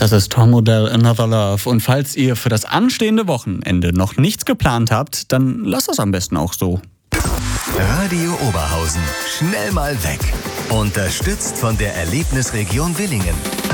Das ist Tom Odell, Another Love. Und falls ihr für das anstehende Wochenende noch nichts geplant habt, dann lasst das am besten auch so. Radio Oberhausen. Schnell mal weg. Unterstützt von der Erlebnisregion Willingen.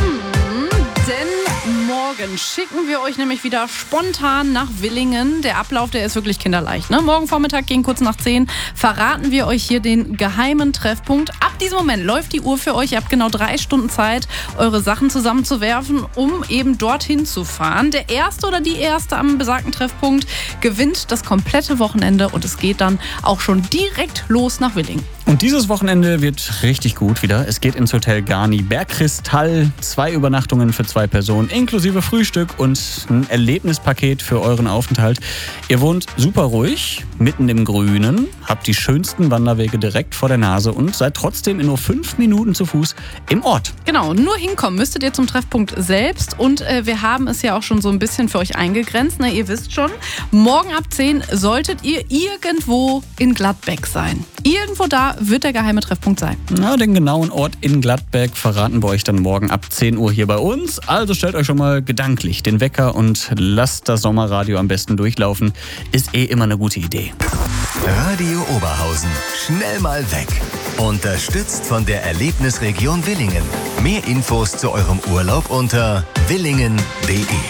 Denn morgen schicken wir euch nämlich wieder spontan nach Willingen. Der Ablauf, der ist wirklich kinderleicht. Ne? Morgen Vormittag gegen kurz nach 10 verraten wir euch hier den geheimen Treffpunkt. Ab diesem Moment läuft die Uhr für euch. Ihr habt genau 3 Stunden Zeit, eure Sachen zusammenzuwerfen, um eben dorthin zu fahren. Der Erste oder die Erste am besagten Treffpunkt gewinnt das komplette Wochenende und es geht dann auch schon direkt los nach Willingen. Und dieses Wochenende wird richtig gut wieder. Es geht ins Hotel Garni Bergkristall. 2 Übernachtungen für 2 Personen, inklusive Frühstück und ein Erlebnispaket für euren Aufenthalt. Ihr wohnt super ruhig, mitten im Grünen, habt die schönsten Wanderwege direkt vor der Nase und seid trotzdem in nur 5 Minuten zu Fuß im Ort. Genau, nur hinkommen müsstet ihr zum Treffpunkt selbst und wir haben es ja auch schon so ein bisschen für euch eingegrenzt. Ne? Ihr wisst schon, morgen ab 10 solltet ihr irgendwo in Gladbeck sein. Irgendwo da wird der geheime Treffpunkt sein. Na, den genauen Ort in Gladbeck verraten wir euch dann morgen ab 10 Uhr hier bei uns. Also stellt euch schon mal gedanklich den Wecker und lasst das Sommerradio am besten durchlaufen. Ist immer eine gute Idee. Radio Oberhausen. Schnell mal weg. Unterstützt von der Erlebnisregion Willingen. Mehr Infos zu eurem Urlaub unter willingen.de.